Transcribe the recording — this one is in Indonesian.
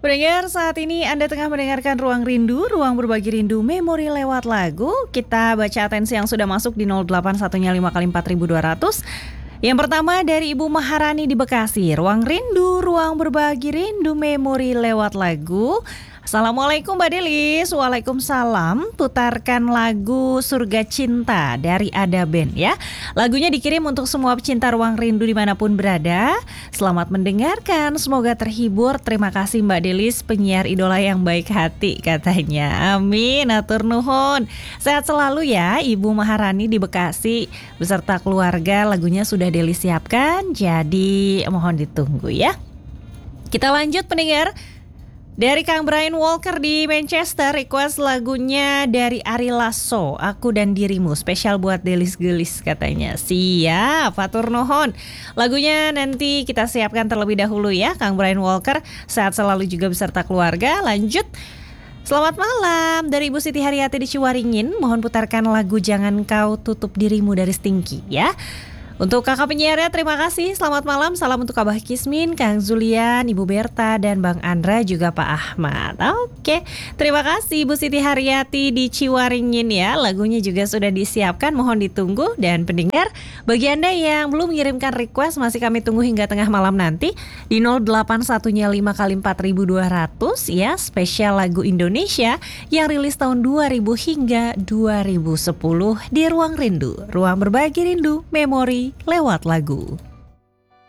Pendengar, saat ini Anda tengah mendengarkan Ruang Rindu, ruang berbagi rindu memori lewat lagu. Kita baca atensi yang sudah masuk di 081-nya 5 kali 4200. Yang pertama dari Ibu Maharani di Bekasi. Ruang Rindu, ruang berbagi rindu memori lewat lagu. Assalamualaikum Mbak Delis. Waalaikumsalam. Putarkan lagu Surga Cinta dari Ada Band ya. Lagunya dikirim untuk semua pecinta Ruang Rindu dimanapun berada. Selamat mendengarkan, semoga terhibur. Terima kasih Mbak Delis, penyiar idola yang baik hati katanya. Amin, atur nuhun. Sehat selalu ya Ibu Maharani di Bekasi beserta keluarga. Lagunya sudah Delis siapkan, jadi mohon ditunggu ya. Kita lanjut pendengar. Dari Kang Brian Walker di Manchester, request lagunya dari Ari Lasso, Aku dan Dirimu, spesial buat Delis Gelis katanya. Siap, atur nuhun. Lagunya nanti kita siapkan terlebih dahulu ya Kang Brian Walker. Sehat selalu juga beserta keluarga. Lanjut. Selamat malam dari Ibu Siti Haryati di Ciwaringin. Mohon putarkan lagu Jangan Kau Tutup Dirimu dari Stinky ya. Untuk kakak penyiarnya terima kasih, selamat malam, salam untuk Abah Kismin, Kang Zulian, Ibu Berta, dan Bang Andra juga Pak Ahmad. Oke, terima kasih Ibu Siti Haryati di Ciwaringin ya, lagunya juga sudah disiapkan, mohon ditunggu. Dan pendengar, bagi Anda yang belum mengirimkan request, masih kami tunggu hingga tengah malam nanti di 081-nya 5 kali 4200 ya, spesial lagu Indonesia yang rilis tahun 2000 hingga 2010 di Ruang Rindu, ruang berbagi rindu, memori lewat lagu.